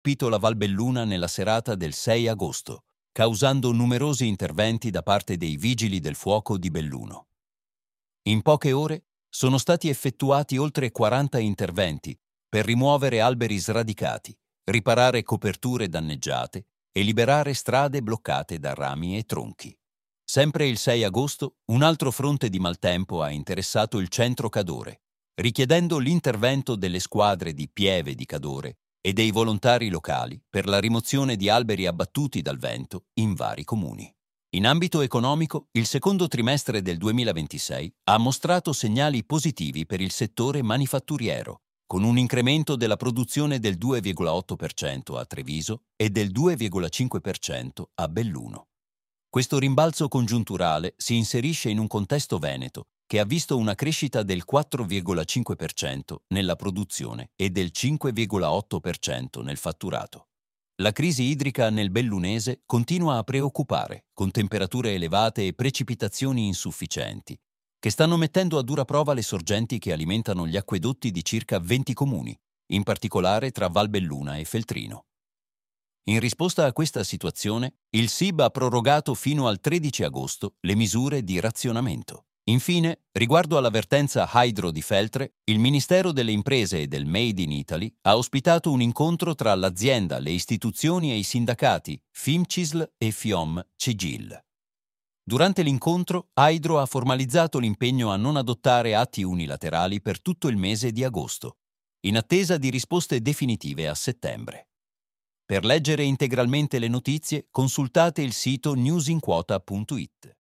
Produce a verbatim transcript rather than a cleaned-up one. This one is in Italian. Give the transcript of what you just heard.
colpito la Valbelluna nella serata del sei agosto, causando numerosi interventi da parte dei Vigili del Fuoco di Belluno. In poche ore sono stati effettuati oltre quaranta interventi per rimuovere alberi sradicati, riparare coperture danneggiate e liberare strade bloccate da rami e tronchi. Sempre il sei agosto, un altro fronte di maltempo ha interessato il centro Cadore, richiedendo l'intervento delle squadre di Pieve di Cadore e dei volontari locali per la rimozione di alberi abbattuti dal vento in vari comuni. In ambito economico, il secondo trimestre del duemilaventisei ha mostrato segnali positivi per il settore manifatturiero, con un incremento della produzione del due virgola otto per cento a Treviso e del due virgola cinque per cento a Belluno. Questo rimbalzo congiunturale si inserisce in un contesto veneto che ha visto una crescita del quattro virgola cinque per cento nella produzione e del cinque virgola otto per cento nel fatturato. La crisi idrica nel Bellunese continua a preoccupare, con temperature elevate e precipitazioni insufficienti, che stanno mettendo a dura prova le sorgenti che alimentano gli acquedotti di circa venti comuni, in particolare tra Valbelluna e Feltrino. In risposta a questa situazione, il S I B ha prorogato fino al tredici agosto le misure di razionamento. Infine, riguardo all'avvertenza Hydro di Feltre, il Ministero delle Imprese e del Made in Italy ha ospitato un incontro tra l'azienda, le istituzioni e i sindacati Fimcisl e Fiom Cegil. Durante l'incontro, Hydro ha formalizzato l'impegno a non adottare atti unilaterali per tutto il mese di agosto, in attesa di risposte definitive a settembre. Per leggere integralmente le notizie, consultate il sito newsinquota punto it.